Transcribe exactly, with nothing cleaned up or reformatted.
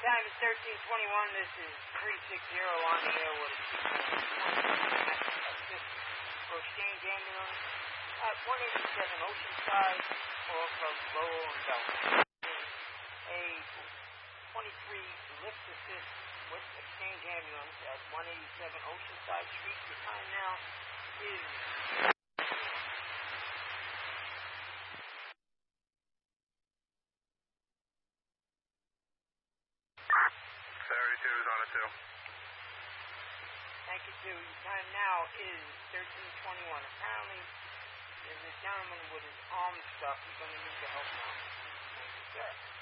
Time is thirteen twenty-one. This is three sixty on the air with assist for exchange ambulance at one eighty-seven Oceanside off of Lowell and Belmont. A twenty-three lift assist with exchange ambulance at one eighty-seven Oceanside Street. The time now is thirty-two is on it too. Thank you, too. The time now is thirteen twenty-one. Apparently, there's a gentleman with his arm stuck. He's going to need your help now. Thank you, sir.